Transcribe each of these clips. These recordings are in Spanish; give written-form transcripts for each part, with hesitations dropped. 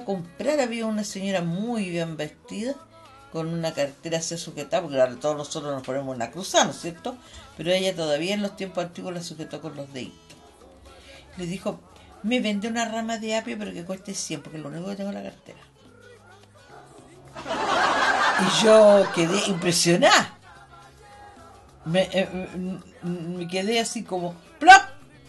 comprar había una señora muy bien vestida, con una cartera así sujetada, porque ahora todos nosotros nos ponemos una cruzada, ¿no es cierto? Pero ella todavía en los tiempos antiguos la sujetó con los deditos. Le dijo, me vende una rama de apio, pero que cueste 100, porque es lo único que tengo en la cartera. Y yo quedé impresionada. Me quedé así como ¡plop!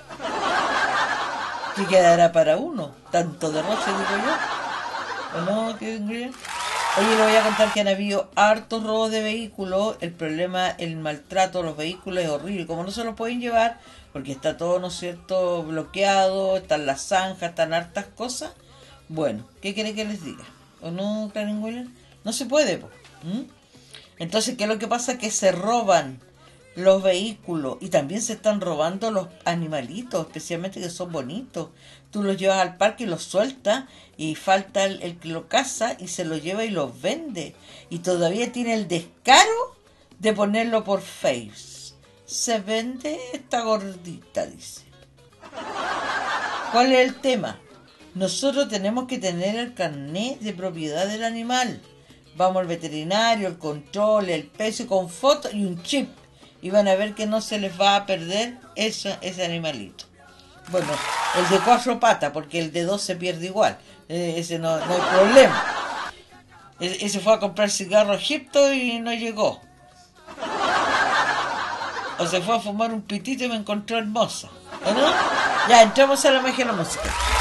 ¿Qué quedará para uno? Tanto derroche, digo yo. ¿O no? ¿Qué ingreso? Oye, le voy a contar que han habido hartos robos de vehículos. El problema, el maltrato a los vehículos es horrible. Como no se los pueden llevar, porque está todo, ¿no es cierto?, bloqueado, están las zanjas, están hartas cosas. Bueno, ¿qué quiere que les diga? ¿O no, Karen Williams? No se puede, po. Entonces, ¿qué es lo que pasa? Que se roban los vehículos y también se están robando los animalitos, especialmente que son bonitos. Tú los llevas al parque y los sueltas y falta el que lo caza y se los lleva y los vende. Y todavía tiene el descaro de ponerlo por Face. Se vende esta gordita, dice. ¿Cuál es el tema? Nosotros tenemos que tener el carnet de propiedad del animal. Vamos al veterinario, el control, el peso con foto y un chip. Y van a ver que no se les va a perder ese animalito. Bueno, el de 4 patas, porque el de 2 se pierde igual. Ese no hay problema. Ese fue a comprar cigarro a Egipto y no llegó. O se fue a fumar un pitito y me encontró hermosa. ¿No? Ya, entramos a la magia de la música.